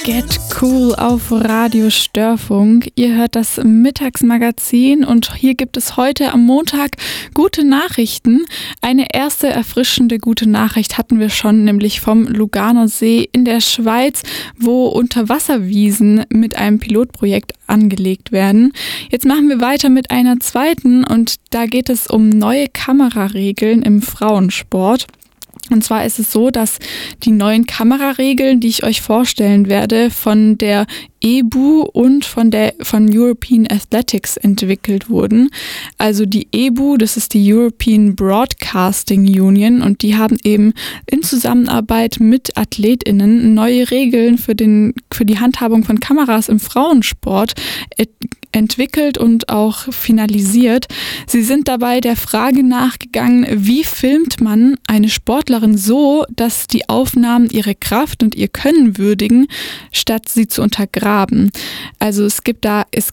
Get Cool auf Radio Störfunk. Ihr hört das Mittagsmagazin und hier gibt es heute am Montag gute Nachrichten. Eine erste erfrischende gute Nachricht hatten wir schon, nämlich vom Lugano See in der Schweiz, wo Unterwasserwiesen mit einem Pilotprojekt angelegt werden. Jetzt machen wir weiter mit einer zweiten und da geht es um neue Kameraregeln im Frauensport. Und zwar ist es so, dass die neuen Kameraregeln, die ich euch vorstellen werde, von der EBU und von European Athletics entwickelt wurden. Also die EBU, das ist die European Broadcasting Union und die haben eben in Zusammenarbeit mit AthletInnen neue Regeln für die Handhabung von Kameras im Frauensport entwickelt und auch finalisiert. Sie sind dabei der Frage nachgegangen, wie filmt man eine Sportlerin so, dass die Aufnahmen ihre Kraft und ihr Können würdigen, statt sie zu untergraben. Also es geht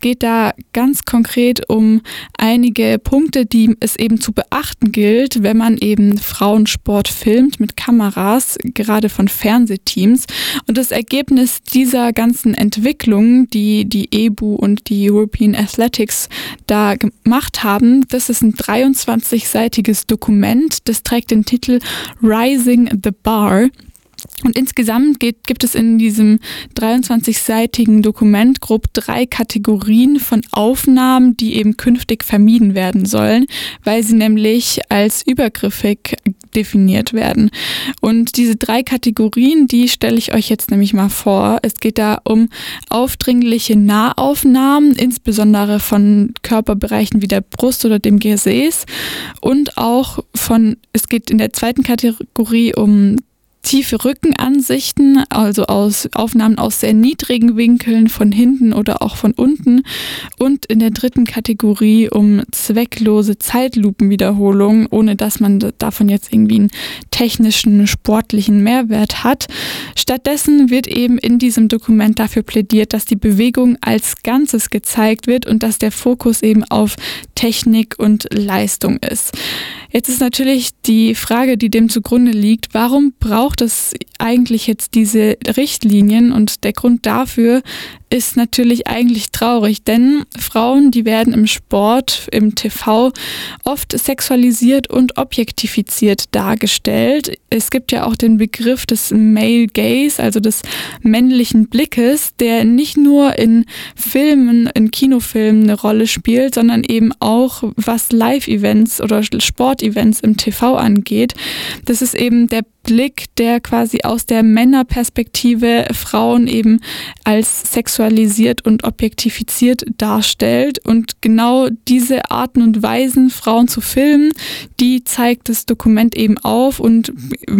da ganz konkret um einige Punkte, die es eben zu beachten gilt, wenn man eben Frauensport filmt mit Kameras, gerade von Fernsehteams. Und das Ergebnis dieser ganzen Entwicklung, die EBU und die European Athletics da gemacht haben, das ist ein 23-seitiges Dokument, das trägt den Titel Rising the Bar. Und insgesamt gibt es in diesem 23-seitigen Dokument grob 3 Kategorien von Aufnahmen, die eben künftig vermieden werden sollen, weil sie nämlich als übergriffig definiert werden. Und diese 3 Kategorien, die stelle ich euch jetzt nämlich mal vor. Es geht da um aufdringliche Nahaufnahmen, insbesondere von Körperbereichen wie der Brust oder dem Gesäß. Und auch es geht in der zweiten Kategorie um tiefe Rückenansichten, also Aufnahmen aus sehr niedrigen Winkeln von hinten oder auch von unten und in der dritten Kategorie um zwecklose Zeitlupenwiederholungen, ohne dass man davon jetzt irgendwie einen technischen, sportlichen Mehrwert hat. Stattdessen wird eben in diesem Dokument dafür plädiert, dass die Bewegung als Ganzes gezeigt wird und dass der Fokus eben auf Technik und Leistung ist. Jetzt ist natürlich die Frage, die dem zugrunde liegt, warum braucht es eigentlich jetzt diese Richtlinien? Und der Grund dafür ist natürlich eigentlich traurig, denn Frauen, die werden im Sport, im TV oft sexualisiert und objektifiziert dargestellt. Es gibt ja auch den Begriff des Male Gaze, also des männlichen Blickes, der nicht nur in Filmen, in Kinofilmen eine Rolle spielt, sondern eben auch was Live-Events oder Sportevents im TV angeht. Das ist eben der Blick, der quasi aus der Männerperspektive Frauen eben als sexualisiert und objektifiziert darstellt. Und genau diese Arten und Weisen, Frauen zu filmen, die zeigt das Dokument eben auf und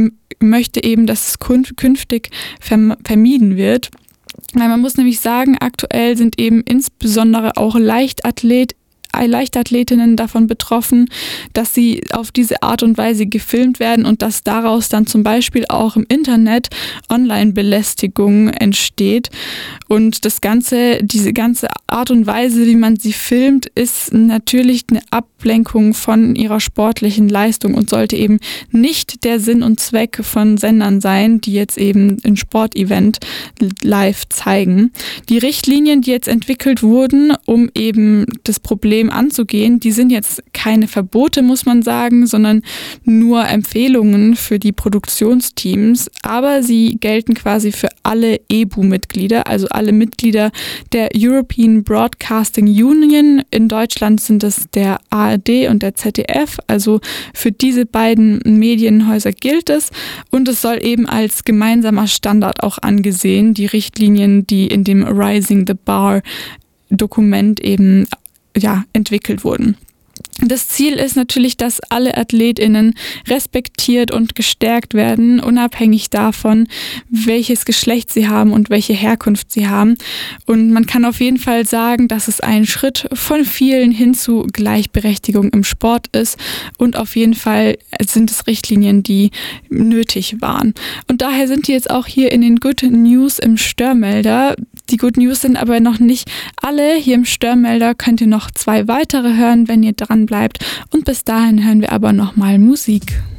möchte eben, dass es künftig vermieden wird. Weil man muss nämlich sagen, aktuell sind eben insbesondere auch Leichtathletinnen davon betroffen, dass sie auf diese Art und Weise gefilmt werden und dass daraus dann zum Beispiel auch im Internet Online-Belästigung entsteht. Und diese ganze Art und Weise, wie man sie filmt, ist natürlich eine Ablenkung von ihrer sportlichen Leistung und sollte eben nicht der Sinn und Zweck von Sendern sein, die jetzt eben ein Sportevent live zeigen. Die Richtlinien, die jetzt entwickelt wurden, um eben das Problem anzugehen, die sind jetzt keine Verbote, muss man sagen, sondern nur Empfehlungen für die Produktionsteams, aber sie gelten quasi für alle EBU-Mitglieder, also alle Mitglieder der European Broadcasting Union. In Deutschland sind es der ARD und der ZDF, also für diese beiden Medienhäuser gilt es und es soll eben als gemeinsamer Standard auch angesehen, die Richtlinien, die in dem Rising the Bar Dokument eben entwickelt wurden. Das Ziel ist natürlich, dass alle AthletInnen respektiert und gestärkt werden, unabhängig davon, welches Geschlecht sie haben und welche Herkunft sie haben. Und man kann auf jeden Fall sagen, dass es ein Schritt von vielen hin zu Gleichberechtigung im Sport ist. Und auf jeden Fall sind es Richtlinien, die nötig waren. Und daher sind die jetzt auch hier in den Good News im Störmelder. Die Good News sind aber noch nicht alle. Hier im Störmelder könnt ihr noch 2 weitere hören, wenn ihr dran bleibt. Und bis dahin hören wir aber nochmal Musik.